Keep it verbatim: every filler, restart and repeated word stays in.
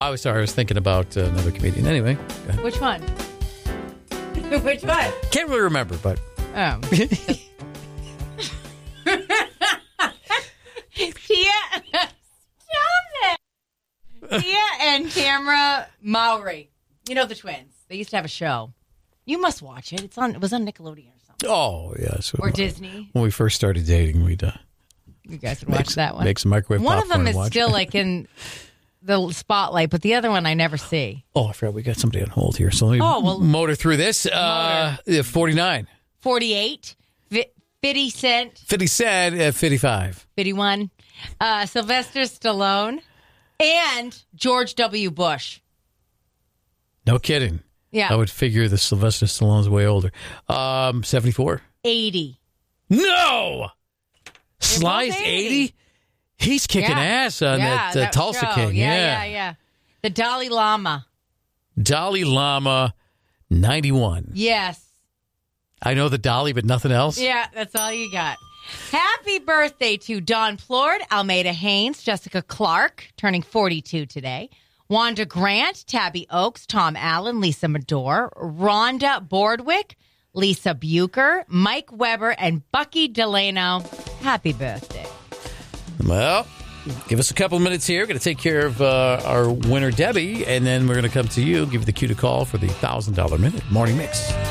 I was sorry. I was thinking about uh, another comedian. Anyway. Which one? Which one? Can't really remember, but. Oh. Tia. Stop it. Tia and Tamra Mowry. You know the twins. They used to have a show. You must watch it. It's on. It was on Nickelodeon or something. Oh, yes. Or Disney. When we first started dating, we'd. Uh, you guys would watch that one. Make some microwave One of popcorn them is and watch still it. like in the spotlight, but the other one I never see. Oh, I forgot we got somebody on hold here. So let me Oh, well, motor through this. Uh, yeah, forty-nine. forty-eight. fifty Cent. fifty Cent at fifty-five. fifty-one. Uh, Sylvester Stallone. And George W. Bush. No kidding. Yeah. I would figure the Sylvester Stallone's way older. Um, seventy-four. eighty. No! Sly's eighty? He's kicking Yeah. ass on yeah, that, uh, Tulsa show. King. Yeah, Yeah. yeah, yeah. The Dalai Lama. Dalai Lama, ninety-one. Yes. I know the Dolly, but nothing else. Yeah, that's all you got. Happy birthday to Dawn Plord, Almeida Haynes, Jessica Clark, turning forty-two today. Wanda Grant, Tabby Oakes, Tom Allen, Lisa Medore, Rhonda Bordwick, Lisa Bucher, Mike Weber, and Bucky Delano. Happy birthday. Well, give us a couple minutes here. We're going to take care of uh, our winner, Debbie, and then we're going to come to you, give you the cue to call for the one thousand dollars Minute Morning Mix.